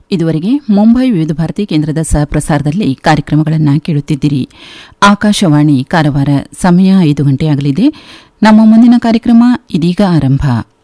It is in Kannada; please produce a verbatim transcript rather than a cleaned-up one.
ಇದುವರೆಗೆ ಮುಂಬೈ ವಿವಿಧ ಭಾರತಿ ಕೇಂದ್ರದ ಸಹಪ್ರಸಾರದಲ್ಲಿ ಕಾರ್ಯಕ್ರಮಗಳನ್ನು ಕೇಳುತ್ತಿದ್ದಿರಿ. ಆಕಾಶವಾಣಿ ಕಾರವಾರ. ಸಮಯ ಐದು ಗಂಟೆಯಾಗಲಿದೆ. ನಮ್ಮ ಮುಂದಿನ ಕಾರ್ಯಕ್ರಮ ಇದೀಗ ಆರಂಭ.